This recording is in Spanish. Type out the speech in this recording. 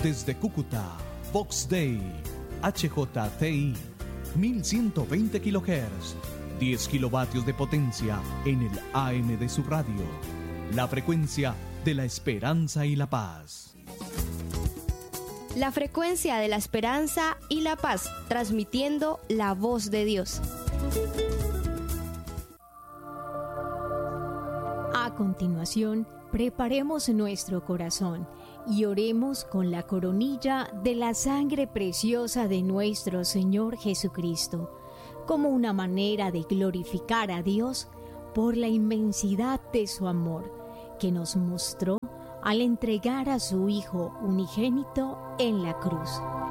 Desde Cúcuta, Vox Day, HJTI, 1120 kHz, 10 kilovatios de potencia en el AM de su radio. La frecuencia de la esperanza y la paz. La frecuencia de la esperanza y la paz, transmitiendo la voz de Dios. A continuación, preparemos nuestro corazón y oremos con la coronilla de la sangre preciosa de nuestro Señor Jesucristo, como una manera de glorificar a Dios por la inmensidad de su amor, que nos mostró al entregar a su Hijo unigénito en la cruz.